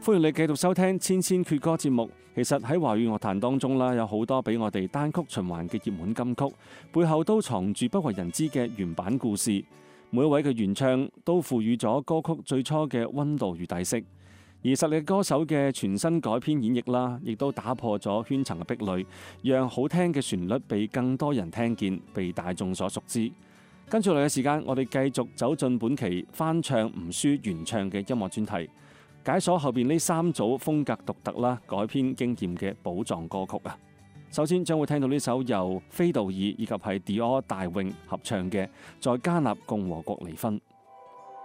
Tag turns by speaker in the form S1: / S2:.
S1: 歡迎你繼續收聽千千闕歌節目。其實喺華語樂壇當中啦，有好多俾我哋單曲循環嘅熱門金曲，背後都藏住不為人知嘅原版故事。每一位嘅原唱都賦予咗歌曲最初嘅溫度與底色。而實力歌手嘅全新改編演繹啦，亦都打破咗圈層嘅壁壘，讓好聽嘅旋律被更多人聽見，被大眾所熟知。跟住嚟嘅時間，我哋繼續走進本期翻唱吳舒原唱嘅音樂專題，解鎖後邊呢3組風格獨特啦、改編經驗嘅寶藏歌曲啊！首先將會聽到呢首由菲道爾以及係 Dior 大泳合唱嘅《在加納共和國離婚》。